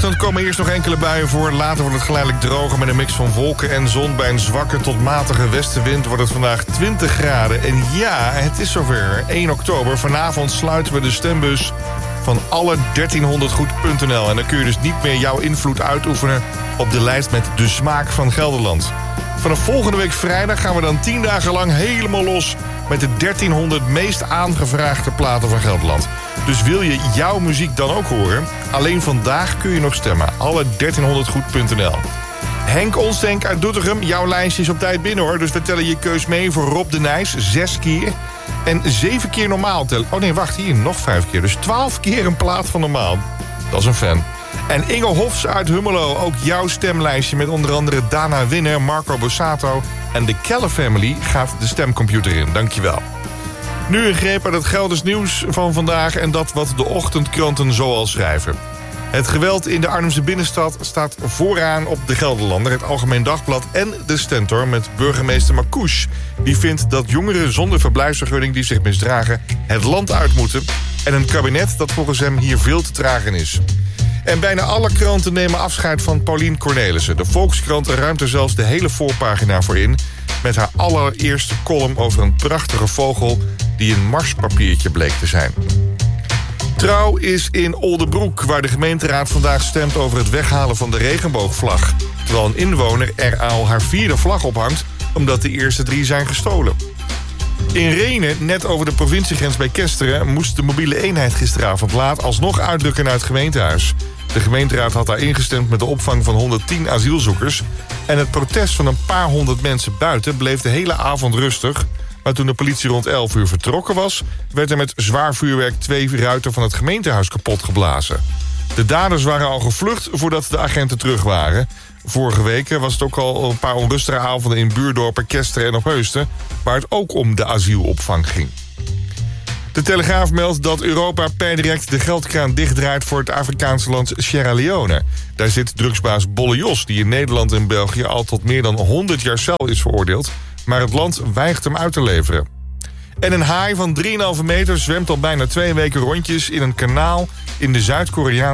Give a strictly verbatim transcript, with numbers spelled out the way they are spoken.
Vanochtend komen eerst nog enkele buien voor. Later wordt het geleidelijk droger met een mix van wolken en zon. Bij een zwakke tot matige westenwind wordt het vandaag twintig graden. En ja, het is zover. één oktober. Vanavond sluiten we de stembus van alle dertienhonderd goed punt n l. En dan kun je dus niet meer jouw invloed uitoefenen op de lijst met de smaak van Gelderland. Vanaf volgende week vrijdag gaan we dan tien dagen lang helemaal los met de dertienhonderd meest aangevraagde platen van Gelderland. Dus wil je jouw muziek dan ook horen? Alleen vandaag kun je nog stemmen. Alle dertienhonderd goed punt n l. Henk Onstenk uit Doetinchem, jouw lijstje is op tijd binnen hoor. Dus we tellen je keus mee voor Rob de Nijs, zes keer. En zeven keer normaal tellen. Oh nee, wacht, hier nog vijf keer. Dus twaalf keer een plaat van normaal. Dat is een fan. En Inge Hofs uit Hummelo, ook jouw stemlijstje met onder andere Dana Winner, Marco Bossato en de Kelle Family gaat de stemcomputer in. Dankjewel. Nu een greep uit het Gelders nieuws van vandaag en dat wat de ochtendkranten zoal schrijven. Het geweld in de Arnhemse binnenstad staat vooraan op de Gelderlander, het Algemeen Dagblad en de Stentor met burgemeester Marcouch. Die vindt dat jongeren zonder verblijfsvergunning die zich misdragen het land uit moeten en een kabinet dat volgens hem hier veel te traag in is. En bijna alle kranten nemen afscheid van Paulien Cornelissen. De Volkskrant ruimt er zelfs de hele voorpagina voor in met haar allereerste column over een prachtige vogel die een marspapiertje bleek te zijn. Trouw is in Oldebroek, waar de gemeenteraad vandaag stemt over het weghalen van de regenboogvlag. Terwijl een inwoner er al haar vierde vlag ophangt, omdat de eerste drie zijn gestolen. In Rhenen, net over de provinciegrens bij Kesteren, moest de mobiele eenheid gisteravond laat alsnog uitrukken naar het gemeentehuis. De gemeenteraad had daar ingestemd met de opvang van honderdtien asielzoekers. En het protest van een paar honderd mensen buiten bleef de hele avond rustig. Maar toen de politie rond elf uur vertrokken was, werd er met zwaar vuurwerk twee ruiten van het gemeentehuis kapot geblazen. De daders waren al gevlucht voordat de agenten terug waren. Vorige week was het ook al een paar onrustige avonden in buurdorpen Kesteren en Opheusden, waar het ook om de asielopvang ging. De Telegraaf meldt dat Europa per direct de geldkraan dichtdraait voor het Afrikaanse land Sierra Leone. Daar zit drugsbaas Bolle Jos, die in Nederland en België al tot meer dan honderd jaar cel is veroordeeld, maar het land weigert hem uit te leveren. En een haai van drie komma vijf meter zwemt al bijna twee weken rondjes in een kanaal in de Zuid-Koreaanse